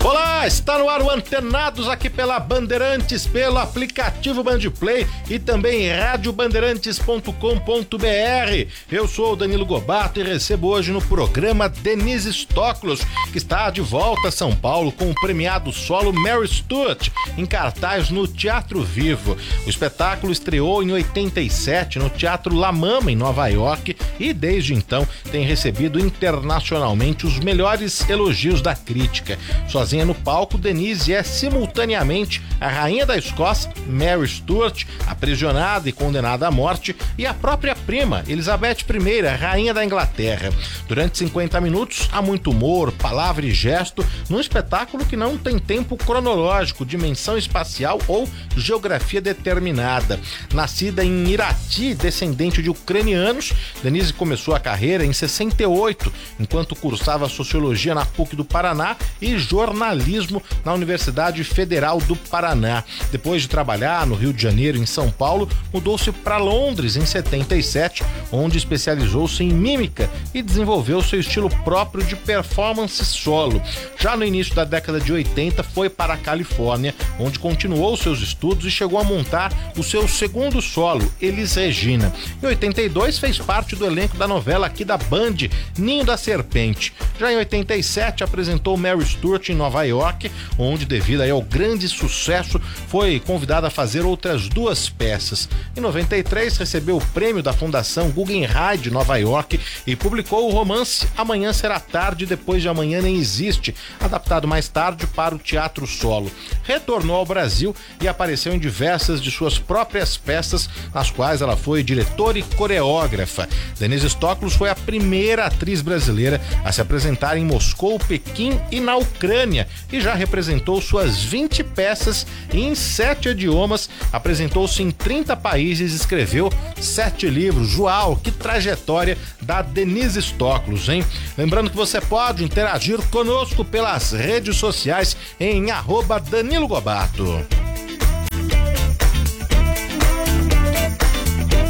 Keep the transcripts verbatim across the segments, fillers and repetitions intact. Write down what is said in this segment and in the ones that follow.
Olá, está no ar o Antenados aqui pela Bandeirantes, pelo aplicativo Bandplay e também rádio bandeirantes ponto com ponto b r. Eu sou o Danilo Gobato e recebo hoje no programa Denise Stoklos, que está de volta a São Paulo com o premiado solo Mary Stuart, em cartaz no Teatro Vivo. O espetáculo estreou em oitenta e sete no Teatro La Mama, em Nova York, e desde então tem recebido internacionalmente os melhores elogios da crítica. Sozinha no palco, Denise é simultaneamente a rainha da Escócia, Mary Stuart, aprisionada e condenada à morte, e a própria prima, Elizabeth I, rainha da Inglaterra. Durante cinquenta minutos, há muito humor, palavra e gesto, num espetáculo que não tem tempo cronológico, dimensão espacial ou geografia determinada. Nascida em Irati, descendente de ucranianos, Denise começou a carreira em sessenta e oito, enquanto cursava Sociologia na P U C do Paraná e Jornalismo na Universidade Federal do Paraná. Depois de trabalhar no Rio de Janeiro e em São Paulo, mudou-se para Londres em setenta e sete, onde especializou-se em mímica e desenvolveu seu estilo próprio de performance solo. Já no início da década de oitenta, foi para a Califórnia, onde continuou seus estudos e chegou a montar o seu segundo solo, Elis Regina. Em oitenta e dois, fez parte do elenco da novela aqui da Band, Ninho da Serpente. Já em oitenta e sete, apresentou Mary Stuart em Nova York, onde, devido aí ao grande sucesso, foi convidada a fazer outras duas peças. Em noventa e três, recebeu o prêmio da Fundação Guggenheim de Nova York e publicou o romance Amanhã Será Tarde, Depois de Amanhã Nem Existe, adaptado mais tarde para o teatro solo. Retornou ao Brasil e apareceu em diversas de suas próprias peças, nas quais ela foi diretora e coreógrafa. Denise Stoklos foi a primeira atriz brasileira a se apresentar em Moscou, Pequim e na Ucrânia, e já representou suas vinte peças em sete idiomas, apresentou-se em trinta países e escreveu sete livros. Uau, que trajetória da Denise Stoklos, hein? Lembrando que você pode interagir conosco pelas redes sociais em arroba Danilo Gobato.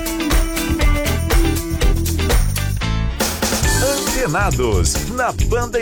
Antenados, na Banda